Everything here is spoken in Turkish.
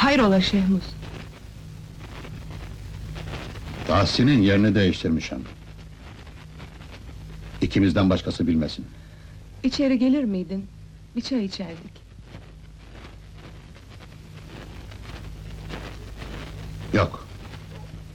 Hayrola Şehmuz? Tahsin'in yerini değiştirmişim. İkimizden başkası bilmesin. İçeri gelir miydin? Bir çay içerdik. Yok.